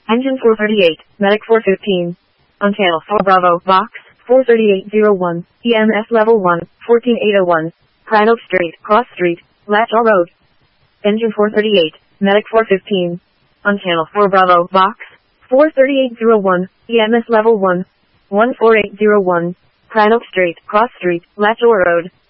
Engine 438, Medic 415. On channel 4 Bravo, Box, 43801, EMS level 1, 14801, Pine Oak Street, Cross Street, Latchall Road. Engine 438, Medic 415. On channel 4 Bravo, Box, 43801, EMS level 1, 14801, Pine Oak Street, Cross Street, Latchall Road.